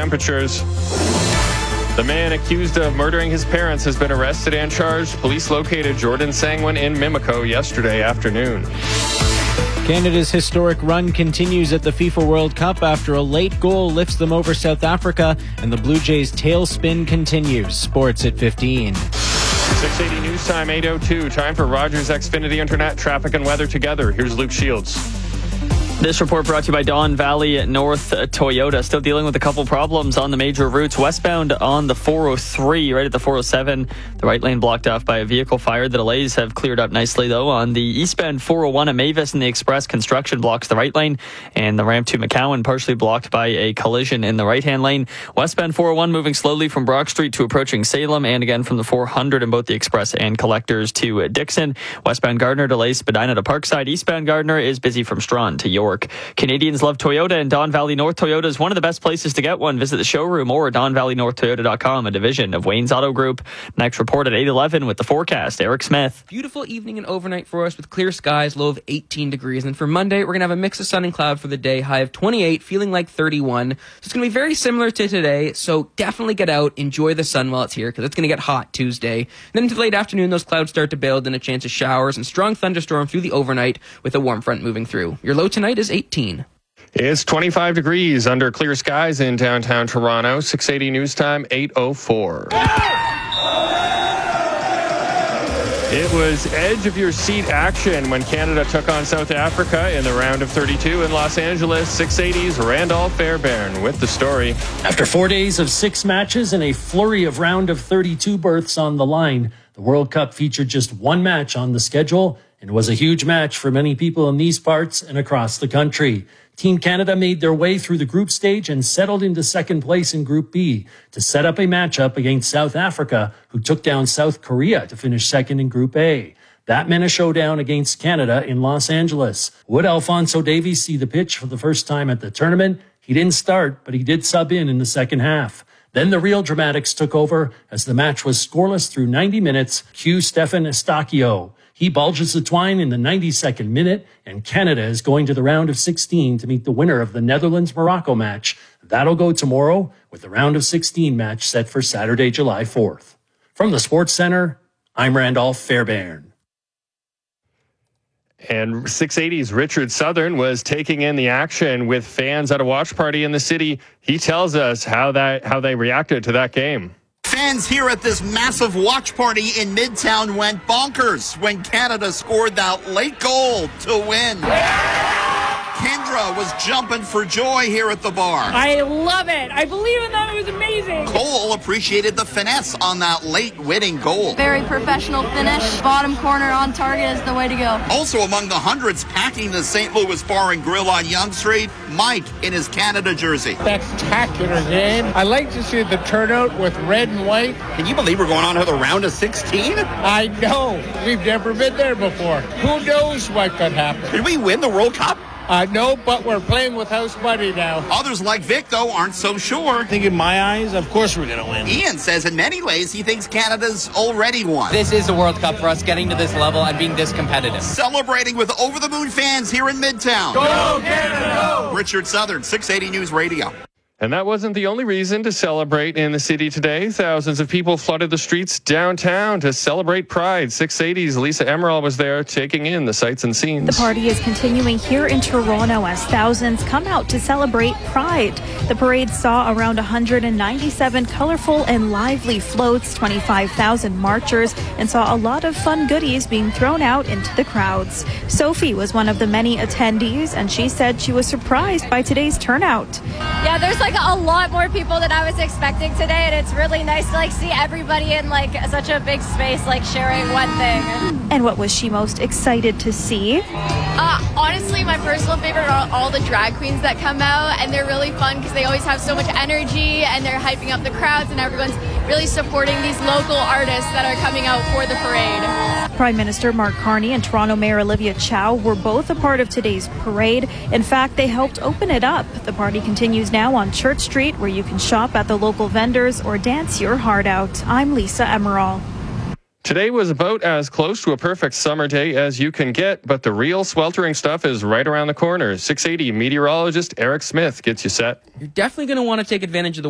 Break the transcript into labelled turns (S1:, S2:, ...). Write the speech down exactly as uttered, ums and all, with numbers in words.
S1: temperatures. The man accused of murdering his parents has been arrested and charged. Police located Jordan Sangwin in Mimico yesterday afternoon.
S2: Canada's historic run continues at the FIFA World Cup after a late goal lifts them over South Africa, and the Blue Jays' tailspin continues. Sports at fifteen.
S1: six eighty News Time, eight oh two. Time for Rogers Xfinity Internet traffic and weather together. Here's Luke Shields.
S3: This report brought to you by Don Valley North Toyota. Still dealing with a couple problems on the major routes. Westbound on the four oh three, right at the four oh seven. The right lane blocked off by a vehicle fire. The delays have cleared up nicely, though. On the eastbound four oh one at Mavis and the Express, construction blocks the right lane. And the ramp to McCowan partially blocked by a collision in the right-hand lane. Westbound four oh one moving slowly from Brock Street to approaching Salem. And again from the four hundred in both the Express and Collectors to Dixon. Westbound Gardner delays Spadina to Parkside. Eastbound Gardner is busy from Strawn to York. Canadians love Toyota, and Don Valley North Toyota is one of the best places to get one. Visit the showroom or don valley north toyota dot com, a division of Wayne's Auto Group. Next report at eight eleven with the forecast. Eric Smith.
S4: Beautiful evening and overnight for us with clear skies, low of eighteen degrees. And for Monday, we're going to have a mix of sun and cloud for the day, high of twenty-eight, feeling like thirty-one. So it's going to be very similar to today, so definitely get out, enjoy the sun while it's here, because it's going to get hot Tuesday. And then into the late afternoon, those clouds start to build and a chance of showers and strong thunderstorm through the overnight with a warm front moving through. Your low tonight is eighteen.
S1: It's twenty-five degrees under clear skies in downtown Toronto. six eighty News Time, eight oh four. It was edge-of-your-seat action when Canada took on South Africa in the round of thirty-two in Los Angeles. six eighty's Randolph Fairbairn with the story.
S5: After four days of six matches and a flurry of round of thirty-two berths on the line, the World Cup featured just one match on the schedule and was a huge match for many people in these parts and across the country. Team Canada made their way through the group stage and settled into second place in Group B to set up a matchup against South Africa, who took down South Korea to finish second in Group A. That meant a showdown against Canada in Los Angeles. Would Alphonso Davies see the pitch for the first time at the tournament? He didn't start, but he did sub in in the second half. Then the real dramatics took over as the match was scoreless through ninety minutes. Cue Stefan Estacio. He bulges the twine in the ninety-second minute, and Canada is going to the round of sixteen to meet the winner of the Netherlands-Morocco match. That'll go tomorrow, with the round of sixteen match set for Saturday, July fourth. From the Sports Center, I'm Randolph Fairbairn.
S1: And six eighty's Richard Southern was taking in the action with fans at a watch party in the city. He tells us how that how they reacted to that game.
S6: Fans here at this massive watch party in Midtown went bonkers when Canada scored that late goal to win. Kendra was jumping for joy here at the bar.
S7: I love it. I believe in them. It was amazing.
S6: Cole appreciated the finesse on that late winning goal.
S8: Very professional finish. Bottom corner on target is the way to go.
S6: Also among the hundreds packing the Saint Louis Bar and Grill on Yonge Street, Mike in his Canada jersey.
S9: Spectacular game. I like to see the turnout with red and white.
S6: Can you believe we're going on to the round of sixteen?
S9: I know. We've never been there before. Who knows what could happen?
S6: Did we win the World Cup?
S9: Uh, no, but we're playing with house money now.
S6: Others like Vic, though, aren't so sure.
S10: I think in my eyes, of course we're going to win.
S6: Ian says in many ways he thinks Canada's already won.
S11: This is the World Cup for us, getting to this level and being this competitive.
S6: Celebrating with over-the-moon fans here in Midtown.
S9: Go Canada! Go!
S6: Richard Southern, six eighty News Radio.
S1: And that wasn't the only reason to celebrate in the city today. Thousands of people flooded the streets downtown to celebrate Pride. six eighty's Lisa Emerald was there taking in the sights and scenes.
S12: The party is continuing here in Toronto as thousands come out to celebrate Pride. The parade saw around one hundred ninety-seven colorful and lively floats, twenty-five thousand marchers, and saw a lot of fun goodies being thrown out into the crowds. Sophie was one of the many attendees, and she said she was surprised by today's turnout.
S13: Yeah, there's like a lot more people than I was expecting today, and it's really nice to like see everybody in like such a big space, like sharing one thing.
S12: And what was she most excited to see?
S13: Uh, honestly, my personal favorite are all the drag queens that come out, and they're really fun because they always have so much energy and they're hyping up the crowds, and everyone's really supporting these local artists that are coming out for the parade.
S12: Prime Minister Mark Carney and Toronto Mayor Olivia Chow were both a part of today's parade. In fact, they helped open it up. The party continues now on Church Street, where you can shop at the local vendors or dance your heart out. I'm Lisa Emerald.
S1: Today was about as close to a perfect summer day as you can get, but the real sweltering stuff is right around the corner. six eighty meteorologist Eric Smith gets you set.
S4: You're definitely going to want to take advantage of the